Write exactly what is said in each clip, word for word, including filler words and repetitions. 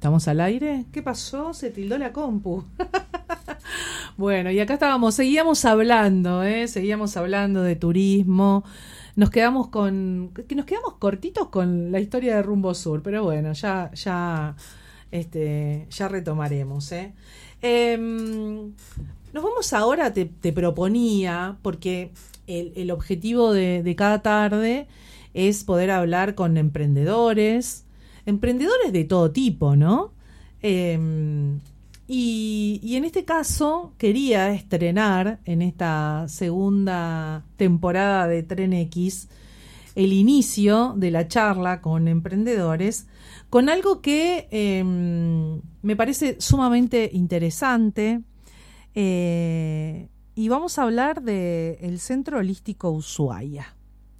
¿Estamos al aire? ¿Qué pasó? Se tildó la compu. Bueno, y acá estábamos, seguíamos hablando, ¿eh? Seguíamos hablando de turismo. Nos quedamos con, que nos quedamos cortitos con la historia de Rumbo Sur, pero bueno, ya, ya, este, ya retomaremos, ¿eh? Eh, nos vamos ahora, te, te proponía, porque el, el objetivo de, de cada tarde es poder hablar con emprendedores, emprendedores de todo tipo, ¿no? Eh, y, y en este caso quería estrenar en esta segunda temporada de Tren X el inicio de la charla con emprendedores con algo que eh, me parece sumamente interesante, eh, y vamos a hablar del Centro Holístico Ushuaia.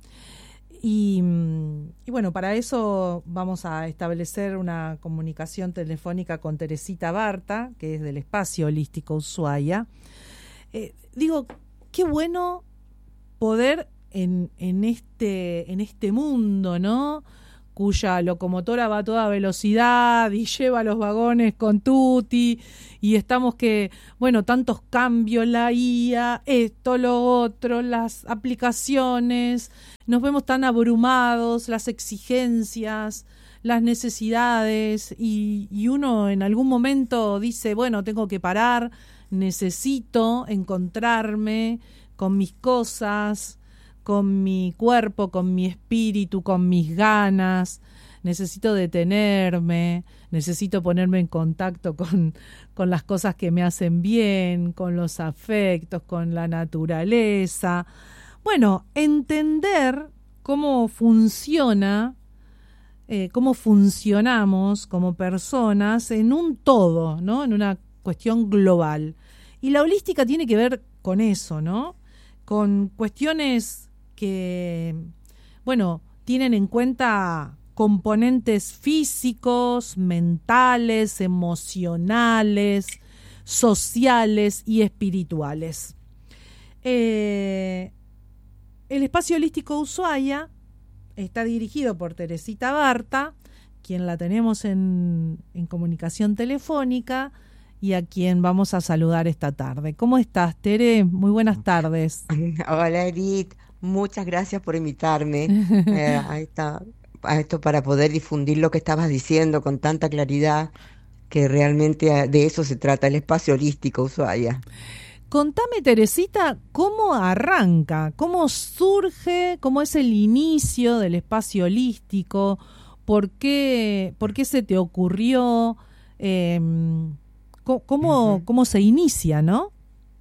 Y, y bueno, para eso vamos a establecer una comunicación telefónica con Teresita Barta, que es del Espacio Holístico Ushuaia. Eh, digo, qué bueno poder en, en, este, en este mundo, ¿no?, cuya locomotora va a toda velocidad y lleva los vagones con tutti, y estamos que, bueno, tantos cambios, la I A, esto, lo otro, las aplicaciones, nos vemos tan abrumados, las exigencias, las necesidades, y, y uno en algún momento dice, bueno, tengo que parar, necesito encontrarme con mis cosas, con mi cuerpo, con mi espíritu, con mis ganas, necesito detenerme, necesito ponerme en contacto con, con las cosas que me hacen bien, con los afectos, con la naturaleza. Bueno, entender cómo funciona, eh, cómo funcionamos como personas en un todo, ¿no?, en una cuestión global. Y la holística tiene que ver con eso, ¿no?, con cuestiones que, bueno, tienen en cuenta componentes físicos, mentales, emocionales, sociales y espirituales. Eh, el Espacio Holístico Ushuaia está dirigido por Teresita Barta, quien la tenemos en, en comunicación telefónica y a quien vamos a saludar esta tarde. ¿Cómo estás, Tere? Muy buenas tardes. Hola, Edith. Muchas gracias por invitarme eh, a, esta, a esto para poder difundir lo que estabas diciendo con tanta claridad, que realmente de eso se trata el Espacio Holístico Ushuaia. Contame, Teresita, ¿cómo arranca? ¿Cómo surge? ¿Cómo es el inicio del Espacio Holístico? ¿Por qué, por qué se te ocurrió? Eh, ¿Cómo, Uh-huh. cómo se inicia, no?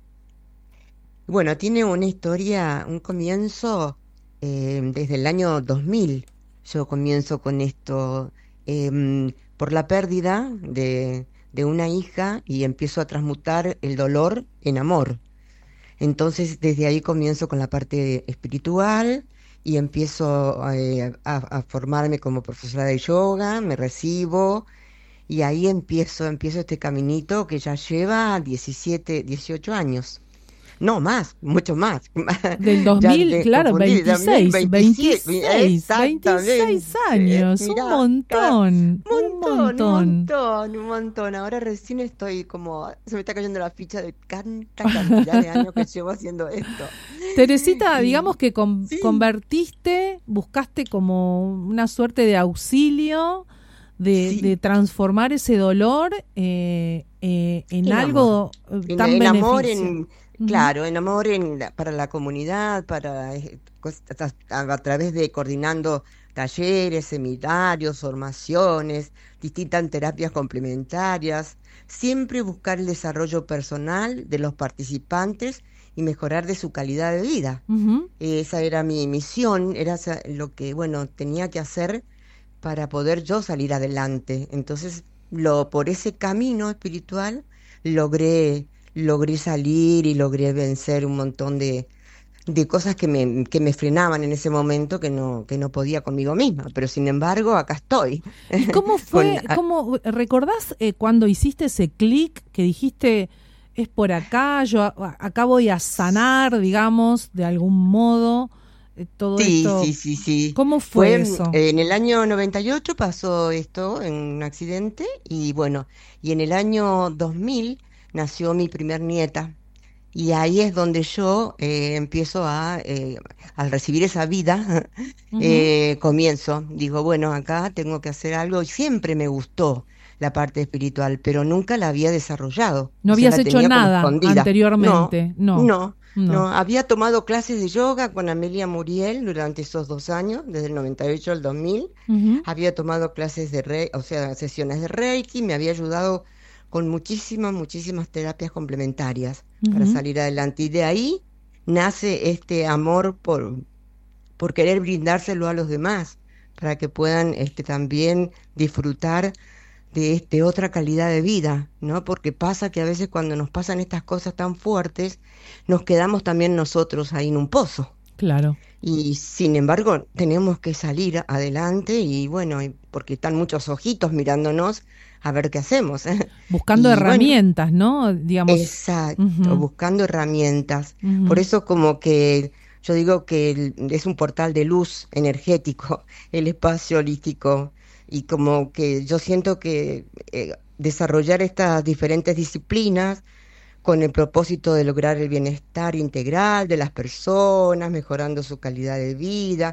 Bueno, tiene una historia, un comienzo eh, desde el año dos mil. Yo comienzo con esto eh, por la pérdida de, de una hija, y empiezo a transmutar el dolor en amor. Entonces, desde ahí comienzo con la parte espiritual y empiezo eh, a, a formarme como profesora de yoga, me recibo. Y ahí empiezo, empiezo este caminito que ya lleva diecisiete, dieciocho años. No, más, mucho más. Del Ya dos mil, me claro, confundí, veintiséis, veintisiete, veintiséis, veintiséis años, un Mirá, montón, un un montón, un montón. montón, un montón. Ahora recién estoy como, se me está cayendo la ficha de tanta cantidad de años que llevo haciendo esto. Teresita, digamos Y que con, sí, convertiste, buscaste como una suerte de auxilio, de, de sí, transformar ese dolor eh, eh, en en amor. algo eh, En, tan en amor, beneficio. en, Ujú. claro, en amor en la- para la comunidad, para eh, cos- a, a- a través de coordinando talleres, seminarios, formaciones, distintas terapias complementarias, siempre buscar el desarrollo personal de los participantes y mejorar de su calidad de vida. Ujú. Esa era mi misión, era sa- lo que, bueno, tenía que hacer para poder yo salir adelante. Entonces, lo, por ese camino espiritual logré, logré salir y logré vencer un montón de, de cosas que me, que me frenaban en ese momento, que no, que no podía conmigo misma. Pero sin embargo, acá estoy. ¿Y cómo Con, fue, a- cómo, recordás eh, cuando hiciste ese clic que dijiste, es por acá, yo a- acá voy a sanar, digamos, de algún modo, eh, todo Sí, esto. sí, sí, sí. ¿Cómo fue Fue mm, eso? en el año noventa y ocho pasó esto en un accidente y bueno, y en el año dos mil nació mi primer nieta. Y ahí es donde yo eh, empiezo a, eh, al recibir esa vida, Ujú. eh, comienzo, digo, bueno, acá tengo que hacer algo. Y siempre me gustó la parte espiritual, pero nunca la había desarrollado, ¿No o sea, habías la hecho tenía como nada escondida. No, anteriormente? No, no, no, no. había tomado clases de yoga con Amelia Muriel durante esos dos años, desde el noventa y ocho al dos mil. Ujú, Había tomado clases de Reiki, o sea, sesiones de Reiki, me había ayudado con muchísimas, muchísimas terapias complementarias para ujú. salir adelante. Y de ahí nace este amor por, por querer brindárselo a los demás, para que puedan este, también disfrutar de este, otra calidad de vida, ¿no? Porque pasa que a veces cuando nos pasan estas cosas tan fuertes, nos quedamos también nosotros ahí en un pozo. Claro. Y sin embargo, tenemos que salir adelante y bueno, y porque están muchos ojitos mirándonos a ver qué hacemos. Buscando Y bueno, herramientas, ¿no? Digamos. exacto, Ujú, buscando herramientas. Por ujú. eso como que yo digo que el- es un portal de luz energético, el espacio holístico, y como que yo siento que eh, desarrollar estas diferentes disciplinas con el propósito de lograr el bienestar integral de las personas, mejorando su calidad de vida